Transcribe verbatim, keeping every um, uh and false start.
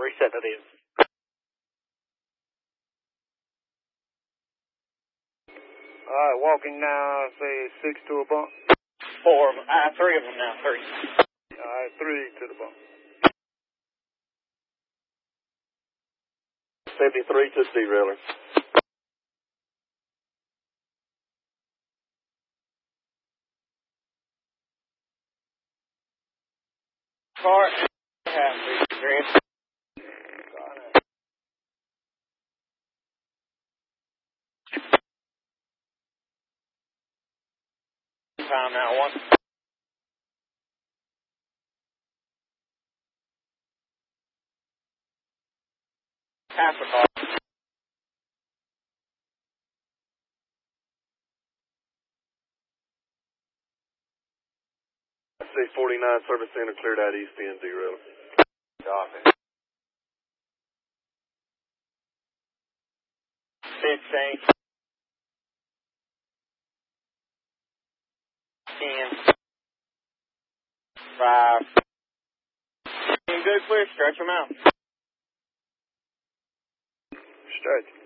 reset that in. Alright, walking now, say six to a bump. Four of them, uh, three of them now, three. Alright, three to the bump. seventy-three to the derailer. Car, half, Grant. Time now, one. Half a car. C forty-nine Service Center cleared out east end derailer. Copy. Fifteen. Ten. Five. Good clear, stretch them out. Stretch.